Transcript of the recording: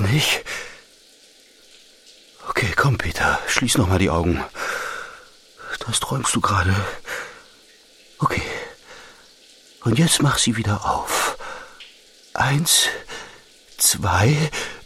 nicht? Okay, komm, Peter, schließ noch mal die Augen. Das träumst du gerade. Okay. Und jetzt mach sie wieder auf. 1, 2,